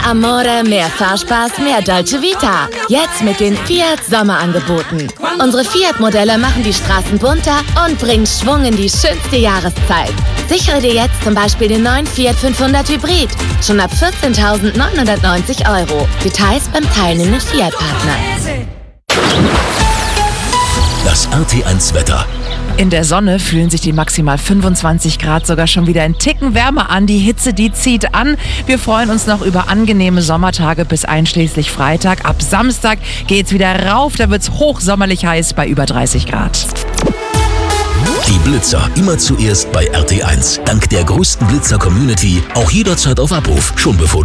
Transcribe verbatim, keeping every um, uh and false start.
Mehr Amore, mehr Fahrspaß, mehr Dolce Vita. Jetzt mit den Fiat Sommerangeboten. Unsere Fiat-Modelle machen die Straßen bunter und bringen Schwung in die schönste Jahreszeit. Sichere dir jetzt zum Beispiel den neuen Fiat fünfhundert Hybrid. Schon ab vierzehntausendneunhundertneunzig Euro. Details beim teilnehmenden Fiat-Partner. Das R T eins Wetter. In der Sonne fühlen sich die maximal fünfundzwanzig Grad sogar schon wieder ein Ticken wärmer an. Die Hitze, die zieht an. Wir freuen uns noch über angenehme Sommertage bis einschließlich Freitag. Ab Samstag geht's wieder rauf. Da wird's hochsommerlich heiß bei über dreißig Grad. Die Blitzer immer zuerst bei R T eins. Dank der größten Blitzer-Community auch jederzeit auf Abruf. Schon bevor